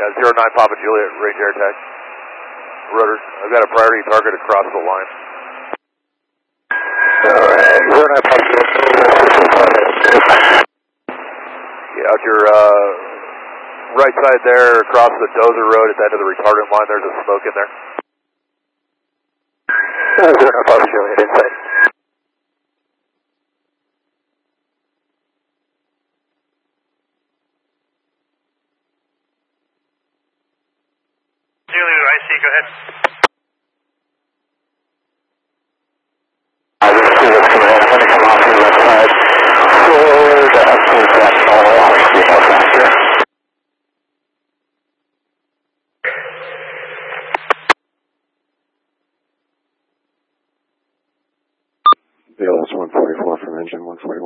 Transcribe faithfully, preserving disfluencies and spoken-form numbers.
Yeah, zero nine Papa Juliet, range air tag. Rotors, I've got a priority target across the line. Alright, zero nine Papa Juliet. Yeah, out your uh, right side there, across the Dozer Road at the end of the retardant line, there's a smoke in there. Uh, zero nine Papa Juliet, inside. Zulu, I see, go ahead. I just see what's coming in. I'm going to come off the left side. Forward, uh, towards that all, hopefully more faster. V L S one forty-four from engine one forty-one.